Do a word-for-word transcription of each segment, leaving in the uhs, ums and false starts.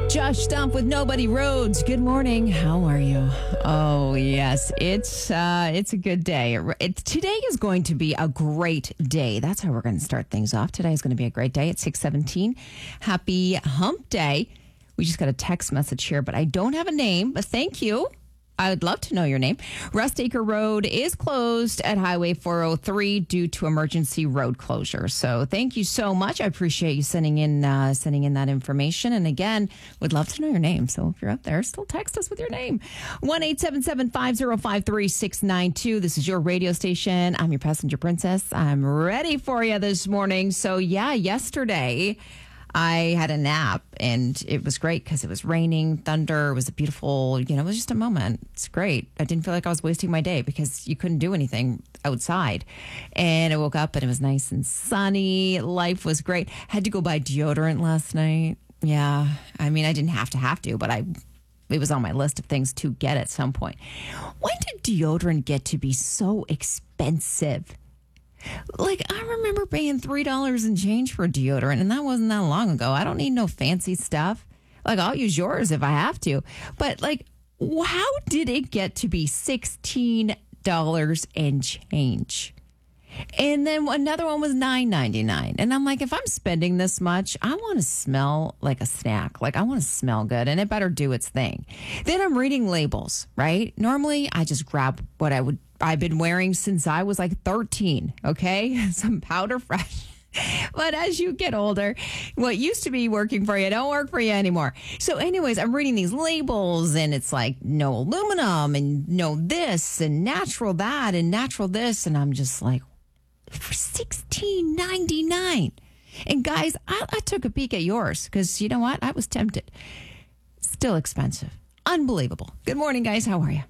Josh Stump with Nobody Rhodes. Good morning. How are you? Oh, yes. It's uh, it's a good day. It, today is going to be a great day. That's how we're going to start things off. Today is going to be a great day at six seventeen. Happy Hump Day. We just got a text message here, but I don't have a name, but thank you. I would love to know your name. Rust Acre Road is closed at Highway four oh three due to emergency road closure. So thank you so much. I appreciate you sending in uh, sending in that information. And again, would love to know your name. So if you're up there, still text us with your name. one eight seven seven, five oh five, three six nine two. This is your radio station. I'm your passenger princess. I'm ready for you this morning. So yeah, yesterday I had a nap, and it was great because it was raining, thunder. It was a beautiful, you know, it was just a moment. It's great. I didn't feel like I was wasting my day because you couldn't do anything outside. And I woke up and it was nice and sunny. Life was great. Had to go buy deodorant last night. Yeah. I mean, I didn't have to have to, but I, it was on my list of things to get at some point. When did deodorant get to be so expensive? Like, I remember paying three dollars and change for deodorant, and that wasn't that long ago. I don't need no fancy stuff. Like, I'll use yours if I have to. But, like, how did it get to be sixteen dollars and change? And then another one was nine ninety-nine. And I'm like, if I'm spending this much, I want to smell like a snack. Like, I want to smell good, and it better do its thing. Then I'm reading labels, right? Normally, I just grab what I would I've been wearing since I was like thirteen, okay? Some powder fresh. But as you get older, what used to be working for you don't work for you anymore. So anyways, I'm reading these labels, and it's like no aluminum and no this and natural that and natural this. And I'm just like, for sixteen ninety-nine. And guys, I, I took a peek at yours because you know what? I was tempted. Still expensive. Unbelievable. Good morning, guys. How are you?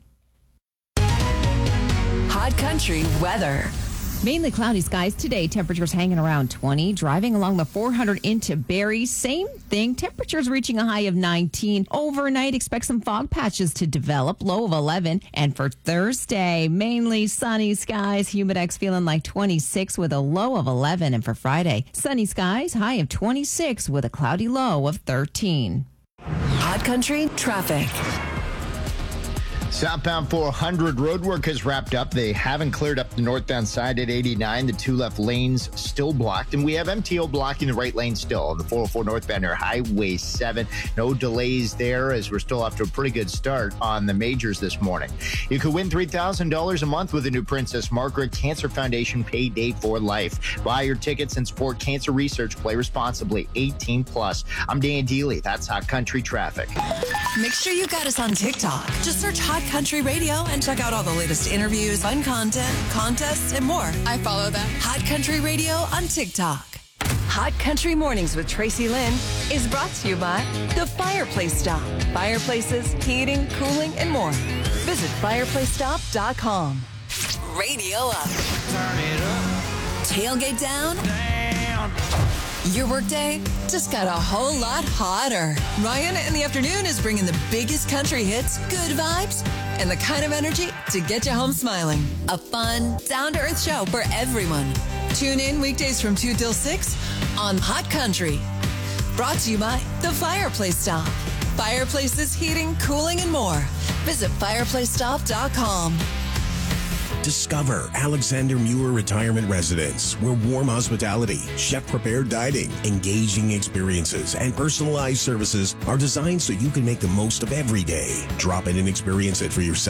Hot Country weather. Mainly cloudy skies today. Temperatures hanging around twenty. Driving along the four hundred into Barrie. Same thing. Temperatures reaching a high of nineteen. Overnight, expect some fog patches to develop. Low of eleven. And for Thursday, mainly sunny skies. Humidex feeling like twenty-six with a low of eleven. And for Friday, sunny skies. High of twenty-six with a cloudy low of thirteen. Hot Country traffic. Southbound four hundred roadwork has wrapped up. They haven't cleared up the northbound side at eighty-nine. The two left lanes still blocked. And we have M T O blocking the right lane still on the four oh four northbound near Highway seven. No delays there as we're still off to a pretty good start on the majors this morning. You could win three thousand dollars a month with the new Princess Margaret Cancer Foundation Payday for Life. Buy your tickets and support cancer research. Play responsibly. eighteen plus. I'm Dan Dealey. That's Hot Country Traffic. Make sure you got us on TikTok. Just search Hot Country Radio and check out all the latest interviews, fun content, contests, and more. I follow that. Hot Country Radio on TikTok. Hot Country Mornings with Tracy Lynn is brought to you by The Fireplace Stop. Fireplaces, heating, cooling, and more. Visit fireplace stop dot com. Radio up. Turn it up. Tailgate down. Down. Your workday just got a whole lot hotter. Ryan in the afternoon is bringing the biggest country hits, good vibes, and the kind of energy to get you home smiling. A fun, down-to-earth show for everyone. Tune in weekdays from two till six on Hot Country. Brought to you by The Fireplace Stop. Fireplaces, heating, cooling, and more. Visit fireplace stop dot com. Discover Alexander Muir Retirement Residence, where warm hospitality, chef-prepared dining, engaging experiences, and personalized services are designed so you can make the most of every day. Drop in and experience it for yourself.